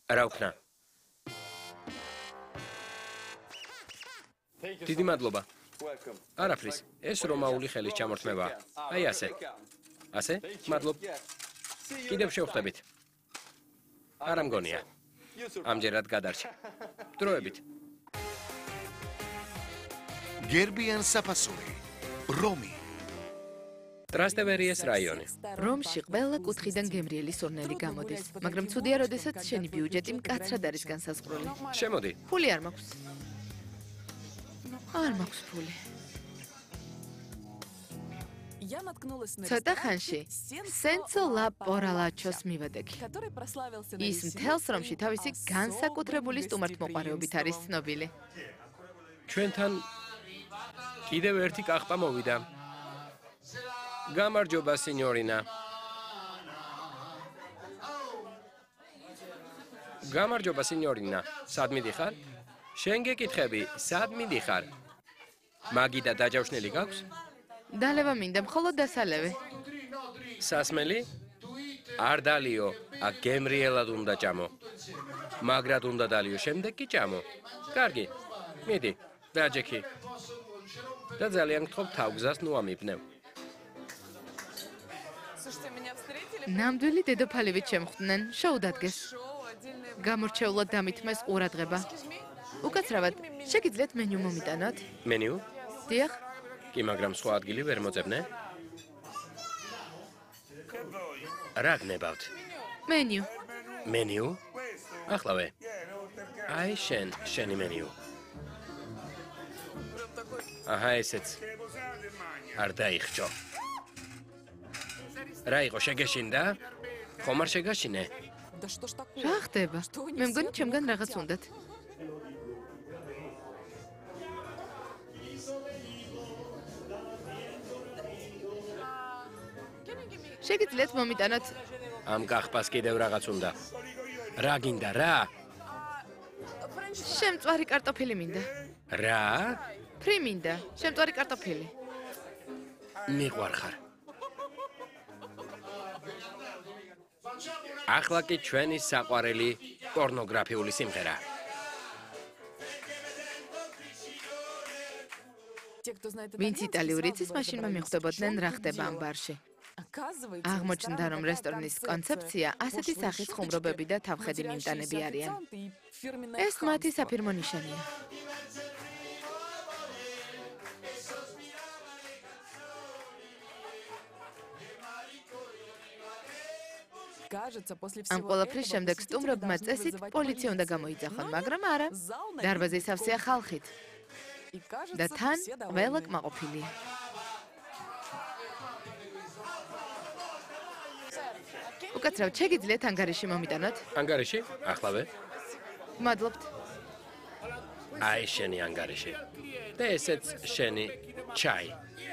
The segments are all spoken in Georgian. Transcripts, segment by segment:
რა ვქნა? დიდი მადლობა. არაფრის, ეს რომაული ხელის ჩამორთმევაა. აი ასე. ასე? მადლობ. კიდევ შევხვდებით. არა მგონია. ამჯერად გადარჩა. დროებით. გერბიან საფასური. რომი. ტრასტევერიეს რაიონი. რომში ყველა კუთხიდან გემრიელი სურნელი გამოდის, მაგრამ ცუდია, როდესაც შენი ბიუჯეტი მკაცრად არის განსაზღვრული. შემოდი. ფული არ მაქვს. არ მაქვს ფული. ცოტა ხანში სენცო ლა პორალაჩოს მივადგი. ის მთელს რომში თავისი განსაკუთრებული სტუმართმოყვარეობით არის ცნობილი. ჩვენთან კიდევ ერთი კახპა მოვიდა. გამარჯობა, სინიორინა. გამარჯობა, სინიორინა. სად მიდიხარ? შენ გეკითხები, სად მიდიხარ? მაგიდა დაჯავშნელი გაქვს? დალევა მინდა, მხოლოდ დასალევე. სასმელი? არ დალიო, აქ გემრიელად უნდა ჭამო. მაგრად უნდა დალიო, შემდეგ კი ჭამო. კარგი, მიდი, დაჯექი. და ძალიან გთხოვ თავგზას ნუ ამიბნევ. ნამდვილი დედოფალივით შემხვდნენ, შოუ დადგეს. გამორჩეულად დამითმეს ყურადღება. უკაცრავად, შეგიძლიათ მენიუ მომიტანოთ? მენიუ? დიახ. კი, მაგრამ სხვა ადგილი ვერ მოძებნე? რა გნებავთ? მენიუ. მენიუ? ახლავე. აი შენი მენიუ. აჰა, ესეც. არ დაიხჭო. რა იყო, შეგეშინდა? ხომ არ შეგაშინე? რა ხდება? მე მგონი ჩემგან რაღაც უნდათ. შეგიძლიათ მომიტანოთ? ამ კახპას კიდევ რაღაც უნდა. რა გინდა, რა? შემწვარი კარტოფილი მინდა. რა? ფრი მინდა, შემწვარი კარტოფილი. მიყვარხარ. ახლა კი ჩვენი საყვარელი პორნოგრაფიული სიმღერა. ვინც იტალიურ იცის, მაშინ მიხვდებოდნენ რა ხდება ამ ბარში. აღმოჩნდა, რომ რესტორნის კონცეფცია ასეთი სახის ხუმრობები და თავხედი მიმტანები არიან. ეს მათი საფირმო ნიშანია. ამ ყველაფრის შემდეგ სტუმრებმა წესით პოლიცია უნდა გამოიძახონ, მაგრამ არა. დარბაზი სავსეა ხალხით. და თან ყველა კმაყოფილია. უკაცრავ, შეგიძლიათ ანგარიში მომიტანოთ? ანგარიში? ახლავე. მადლობთ. აი შენი ანგარიში. და ესეც შენი ჩაი.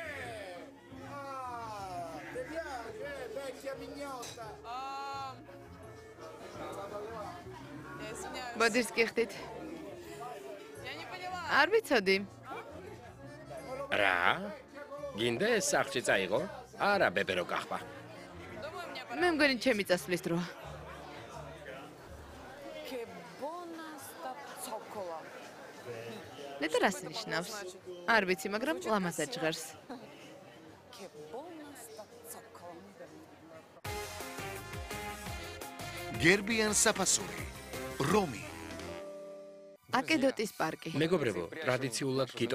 ბოდიშს გიხდით. არ ვიცოდი. რა? გინდა ეს სახლში წაიღო? არა, ბებერო კახპა. მე მგონი ჩემი წასვლის დროა. ნეტა რას ნიშნავს? არ ვიცი, მაგრამ ლამაზად ჟღერს. გერბიან საფასური. რომი. აკედოტის პარკი. მეგობრებო, ტრადიციულად